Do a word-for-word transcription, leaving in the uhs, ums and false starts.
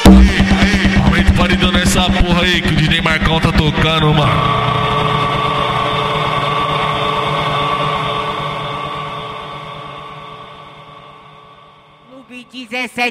Aumenta o paredão nessa porra aí que o D J Marcão tá tocando, mano. No beat dezessete